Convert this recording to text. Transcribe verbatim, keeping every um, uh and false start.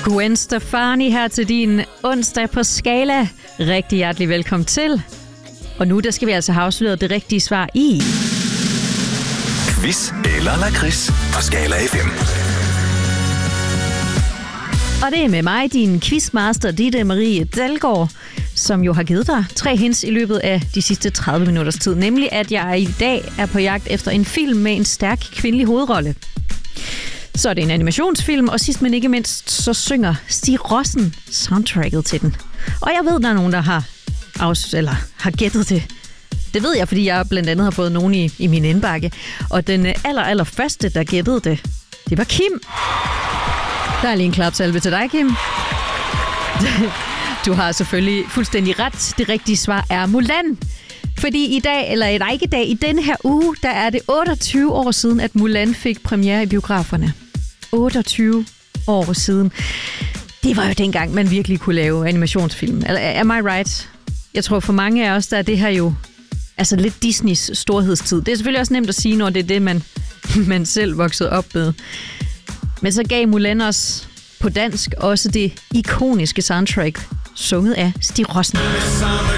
Gwen Stefani her til din onsdag på Skala. Rigtig hjertelig velkommen til. Og nu der skal vi altså have afsløret det rigtige svar i... Quiz eller lakrids på Skala F M. Og det er med mig, din quizmaster, Ditte Marie Dalgaard, som jo har givet dig tre hints i løbet af de sidste tredive minutters tid. Nemlig, at jeg i dag er på jagt efter en film med en stærk kvindelig hovedrolle. Så er det en animationsfilm, og sidst men ikke mindst, så synger Stig Rossen soundtracket til den. Og jeg ved, der er nogen, der har, afs- eller har gættet det. Det ved jeg, fordi jeg blandt andet har fået nogen i, i min indbakke. Og den aller, aller første, der gættede det, det var Kim. Der er lige en klapsalve til dig, Kim. Du har selvfølgelig fuldstændig ret. Det rigtige svar er Mulan. Fordi i dag, eller nej, ikke i dag, i denne her uge, der er det otteogtyve år siden, at Mulan fik premiere i biograferne. otteogtyve år siden. Det var jo dengang, man virkelig kunne lave animationsfilm. Am I right? Jeg tror for mange af os, der er det her jo altså lidt Disneys storhedstid. Det er selvfølgelig også nemt at sige, når det er det, man, man selv voksede op med. Men så gav Mulan os på dansk også det ikoniske soundtrack, sunget af Stig Rossen.